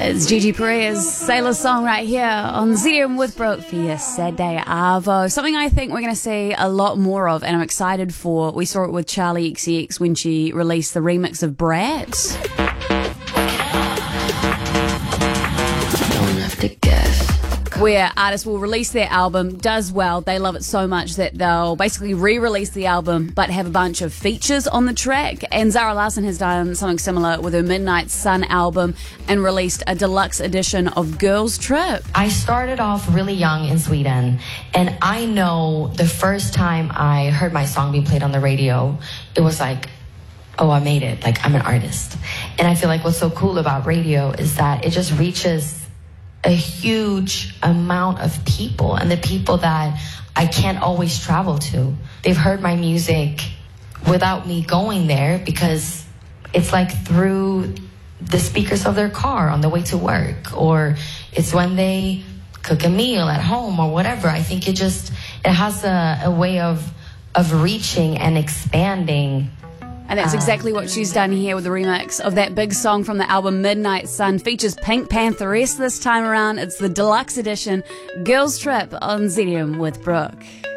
It's Gigi Pereira's Sailor Song right here on ZM with Brooke for your Sad Day Arvo. Something I think we're going to see a lot more of, and I'm excited for. We saw it with Charlie XCX when she released the remix of Brat. Don't have to guess. Where artists will release their album, does well, they love it so much that they'll basically re-release the album but have a bunch of features on the track. And Zara Larsson has done something similar with her Midnight Sun album and released a deluxe edition of Girls Trip. I started off really young in Sweden, and I know the first time I heard my song being played on the radio, it was like, oh, I made it, like I'm an artist. And I feel like what's so cool about radio is that it just reaches a huge amount of people, and the people that I can't always travel to. They've heard my music without me going there because it's like through the speakers of their car on the way to work, or it's when they cook a meal at home or whatever. I think it has a way of reaching and expanding. And that's exactly what she's done here with the remix of that big song from the album Midnight Sun. Features Pink Pantheress this time around. It's the deluxe edition, Girls Trip on ZM with Brooke.